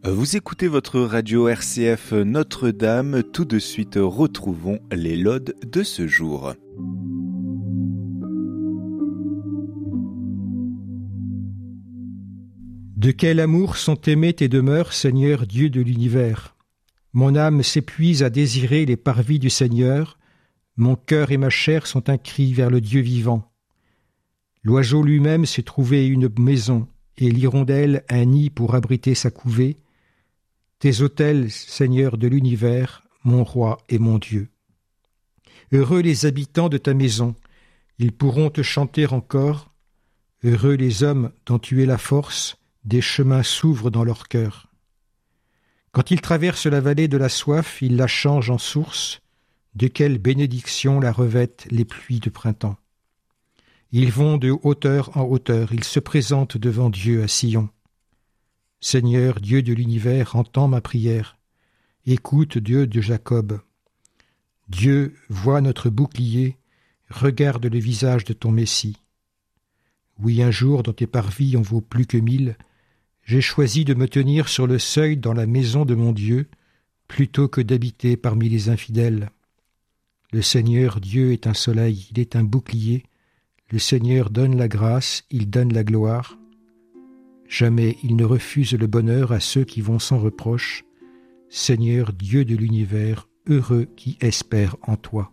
Vous écoutez votre radio RCF Notre-Dame. Tout de suite, retrouvons les laudes de ce jour. De quel amour sont aimées tes demeures, Seigneur Dieu de l'univers. Mon âme s'épuise à désirer les parvis du Seigneur. Mon cœur et ma chair sont un cri vers le Dieu vivant. L'oiseau lui-même s'est trouvé une maison, et l'hirondelle un nid pour abriter sa couvée. Tes autels, Seigneur de l'univers, mon roi et mon Dieu. Heureux les habitants de ta maison, ils pourront te chanter encore. Heureux les hommes dont tu es la force, des chemins s'ouvrent dans leur cœur. Quand ils traversent la vallée de la soif, ils la changent en source. De quelle bénédiction la revêtent les pluies de printemps. Ils vont de hauteur en hauteur, ils se présentent devant Dieu à Sion. Seigneur, Dieu de l'univers, entends ma prière. Écoute, Dieu de Jacob. Dieu, vois notre bouclier, regarde le visage de ton Messie. Oui, un jour, dans tes parvis, on vaut plus que 1000. J'ai choisi de me tenir sur le seuil dans la maison de mon Dieu, plutôt que d'habiter parmi les infidèles. Le Seigneur Dieu est un soleil, il est un bouclier. Le Seigneur donne la grâce, il donne la gloire. Jamais il ne refuse le bonheur à ceux qui vont sans reproche. Seigneur Dieu de l'univers, heureux qui espèrent en toi.